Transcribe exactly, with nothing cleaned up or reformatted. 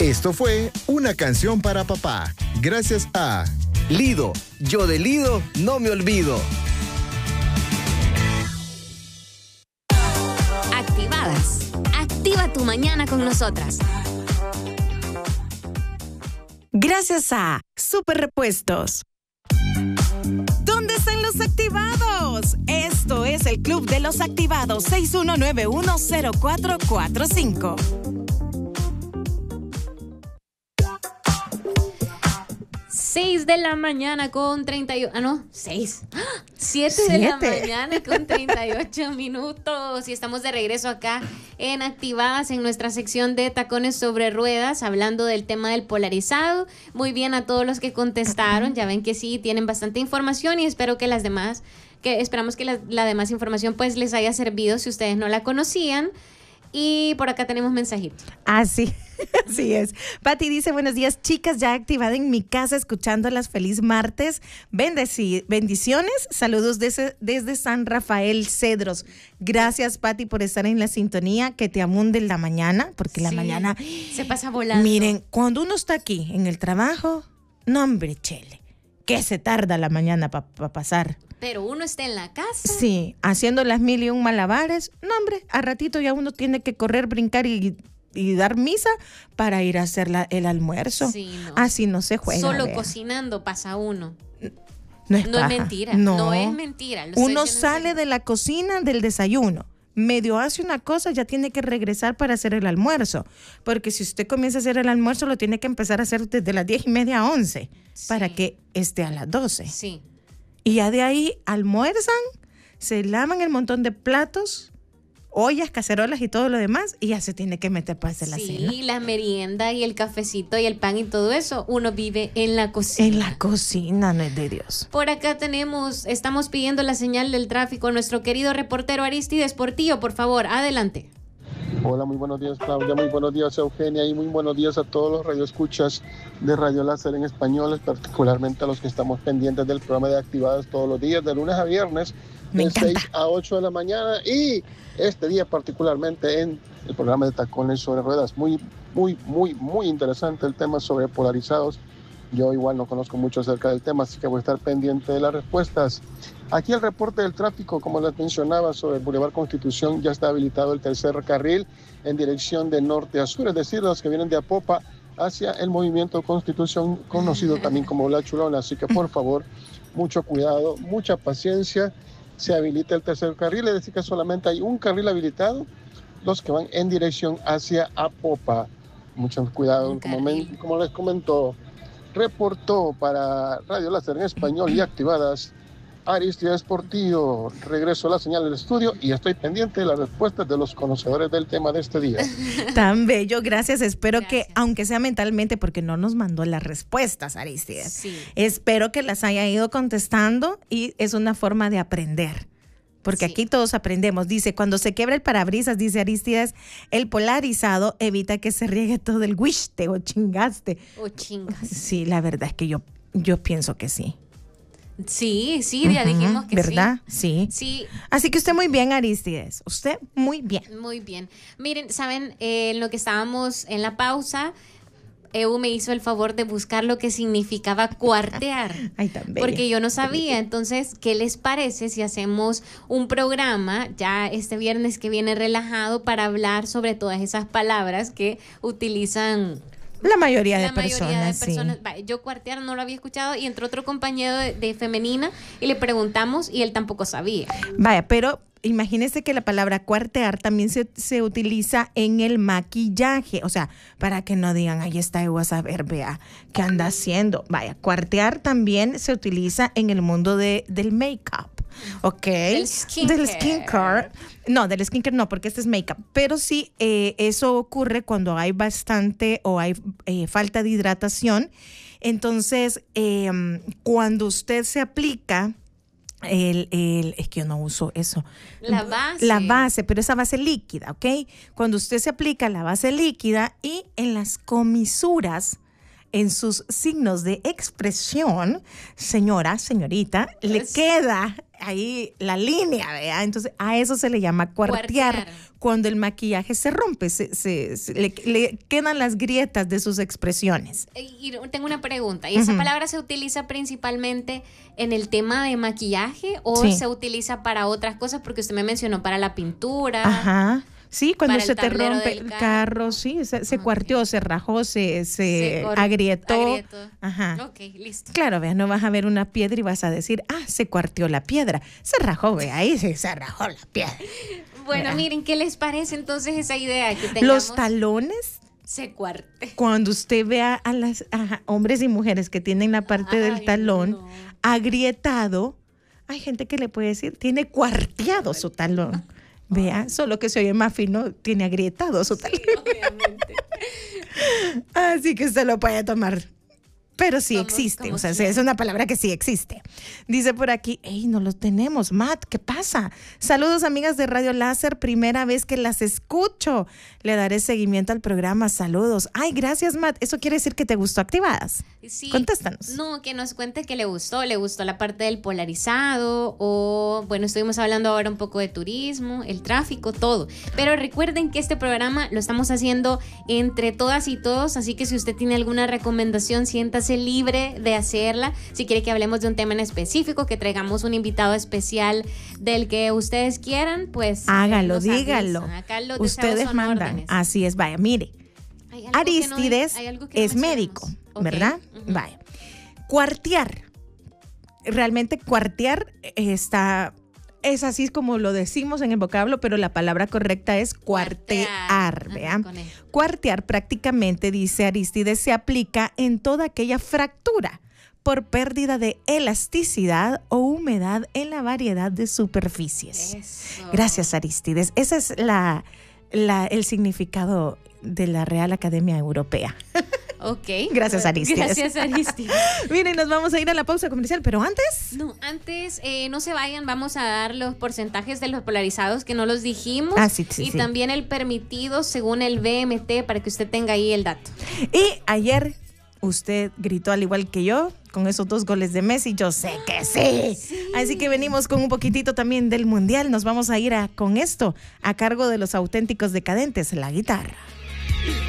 Esto fue Una canción para papá, gracias a Lido. Yo de Lido no me olvido. Activadas. Activa tu mañana con nosotras. Gracias a Super Repuestos. ¿Dónde están los activados? Esto es el Club de los Activados. seis uno nueve uno cero cuatro cuatro cinco. seis de la mañana con treinta y ocho. Ah, no, seis. siete de la mañana con treinta y ocho minutos. Y estamos de regreso acá en Activadas, en nuestra sección de Tacones sobre Ruedas, hablando del tema del polarizado. Muy bien a todos los que contestaron. Ya ven que sí, tienen bastante información y espero que las demás, que esperamos que la, la demás información pues les haya servido si ustedes no la conocían. Y por acá tenemos mensajitos. Ah, sí. Así es. Pati dice, buenos días, chicas, ya activada en mi casa, escuchándolas. Feliz martes. Bendeci- bendiciones. Saludos desde, desde San Rafael Cedros. Gracias, Pati, por estar en la sintonía. Que te amunde en la mañana, porque la Sí, mañana se pasa volando. Miren, cuando uno está aquí en el trabajo, no, hombre, chele, que se tarda la mañana para pa pasar. Pero uno está en la casa. Sí, haciendo las mil y un malabares. No, hombre, a ratito ya uno tiene que correr, brincar y, y dar misa para ir a hacer la, el almuerzo. Sí, no. Así no se juega. Solo vea. cocinando pasa uno. No es, No es paja. mentira. No, No es mentira. Lo estoy Uno diciendo en sale serio. de la cocina del desayuno. Medio hace una cosa, ya tiene que regresar para hacer el almuerzo. Porque si usted comienza a hacer el almuerzo, lo tiene que empezar a hacer desde las diez y media a once. Sí. Para que esté a las doce. Sí. Y ya de ahí almuerzan, se lavan el montón de platos, ollas, cacerolas y todo lo demás, y ya se tiene que meter para hacer la cena. Sí, la merienda y el cafecito y el pan y todo eso, uno vive en la cocina. En la cocina, no es de Dios. Por acá tenemos, estamos pidiendo la señal del tráfico. Nuestro querido reportero Aristides Portillo, por favor, adelante. Hola, muy buenos días, Claudia, muy buenos días, Eugenia, y muy buenos días a todos los radioescuchas de Radio Láser en español, particularmente a los que estamos pendientes del programa de Activadas todos los días, de lunes a viernes, Me de encanta. seis a ocho de la mañana, y este día particularmente en el programa de Tacones sobre Ruedas. Muy, muy, muy, muy interesante el tema sobre polarizados. Yo igual no conozco mucho acerca del tema, así que voy a estar pendiente de las respuestas. Aquí el reporte del tráfico, como les mencionaba, sobre el Boulevard Constitución, ya está habilitado el tercer carril en dirección de norte a sur, es decir, los que vienen de Apopa hacia el movimiento Constitución, conocido también como La Chulona. Así que por favor, mucho cuidado, mucha paciencia. Se habilita el tercer carril, es decir, que solamente hay un carril habilitado, los que van en dirección hacia Apopa. Mucho cuidado, como, men- como les comentó. Reportó para Radio Láser en español y Activadas, Aristides Portillo. Regreso a la señal del estudio y estoy pendiente de las respuestas de los conocedores del tema de este día. Tan bello, gracias. Espero Gracias. que, aunque sea mentalmente, porque no nos mandó las respuestas, Aristides. Sí. Espero que las haya ido contestando y es una forma de aprender. Porque Sí. aquí todos aprendemos. Dice, cuando se quiebra el parabrisas, dice Aristides, el polarizado evita que se riegue todo el guiste o chingaste. Oh, chingas. Sí, la verdad es que yo, yo pienso que sí. Sí, sí, ya Ujú, dijimos que ¿verdad? Sí. sí. Sí, Así que usted muy bien, Aristides. Usted muy bien. muy bien. Miren, ¿saben? Eh, en lo que estábamos en la pausa, Eu me hizo el favor de buscar lo que significaba cuartear. Ay, tan bello. Porque yo no sabía. Entonces, ¿qué les parece si hacemos un programa ya este viernes que viene relajado para hablar sobre todas esas palabras que utilizan La mayoría de la mayoría personas, de personas? sí. Va, yo cuartear no lo había escuchado y entró otro compañero de, de femenina y le preguntamos y él tampoco sabía. Vaya, pero imagínese que la palabra cuartear también se, se utiliza en el maquillaje. O sea, para que no digan, ahí está Ewa a saber, vea, ¿qué anda haciendo? Vaya, cuartear también se utiliza en el mundo de, del make-up. ¿Ok? Del skincare. Del skincare. No, del skincare no, porque este es make-up. Pero sí, eh, eso ocurre cuando hay bastante o hay eh, falta de hidratación. Entonces, eh, cuando usted se aplica El, el, es que yo no uso eso. La base. La base, pero esa base líquida, ¿ok? Cuando usted se aplica la base líquida y en las comisuras, en sus signos de expresión, señora, señorita, le queda ahí la línea, ¿verdad? Entonces a eso se le llama cuartear, cuartear. Cuando el maquillaje se rompe, se, se, se le, le quedan las grietas de sus expresiones. Y tengo una pregunta, ¿y esa uh-huh. palabra se utiliza principalmente en el tema de maquillaje o sí. se utiliza para otras cosas? Porque usted me mencionó para la pintura. Ajá. Sí, cuando se te rompe el carro, carro sí, se, se okay. cuarteó, se rajó, se, se, se cor- agrietó. agrietó. Ajá. Ok, listo. Claro, vea, no vas a ver una piedra y vas a decir, ah, se cuarteó la piedra. Se rajó, vea, ahí sí, se rajó la piedra. Bueno, vea. Miren, ¿qué les parece entonces esa idea? Que tengamos los talones se cuarte. Cuando usted vea a los hombres y mujeres que tienen la parte Ay, del talón no. agrietado, hay gente que le puede decir, tiene cuarteado su talón. Vea, solo que se oye más fino, tiene agrietado su talón. Sí, obviamente. Así que usted lo puede tomar. Pero sí como, existe, como o sea, quiera. Es una palabra que sí existe. Dice por aquí, ¡ey, no los tenemos! Matt, ¿qué pasa? Saludos, amigas de Radio Láser, primera vez que las escucho. Le daré seguimiento al programa, saludos. Ay, gracias, Matt. ¿Eso quiere decir que te gustó Activadas? Sí. Contéstanos. No, que nos cuente que le gustó. Le gustó la parte del polarizado o, bueno, estuvimos hablando ahora un poco de turismo, el tráfico, todo. Pero recuerden que este programa lo estamos haciendo entre todas y todos, así que si usted tiene alguna recomendación, siéntase libre de hacerla. Si quiere que hablemos de un tema en específico, que traigamos un invitado especial del que ustedes quieran, pues hágalo, dígalo. Acá los ustedes mandan. Órdenes. Así es, vaya, mire. Aristides no, no es médico, okay. ¿verdad? Uh-huh. Vaya. Cuartear. Realmente cuartear está, es así como lo decimos en el vocablo, pero la palabra correcta es cuartear, ¿vea? Uh-huh, cuartear prácticamente, dice Aristides, se aplica en toda aquella fractura por pérdida de elasticidad o humedad en la variedad de superficies. Eso. Gracias, Aristides. Ese es la, la, el significado de la Real Academia Europea. Ok. Gracias, Aristides. Gracias, Aristides. Miren, nos vamos a ir a la pausa comercial, pero antes... No, antes eh, no se vayan, vamos a dar los porcentajes de los polarizados que no los dijimos. Ah, sí, sí, y sí. también el permitido según el B M T para que usted tenga ahí el dato. Y ayer usted gritó al igual que yo con esos dos goles de Messi, yo sé que sí. sí. Así que venimos con un poquitito también del Mundial. Nos vamos a ir a, con esto a cargo de los auténticos decadentes, la guitarra.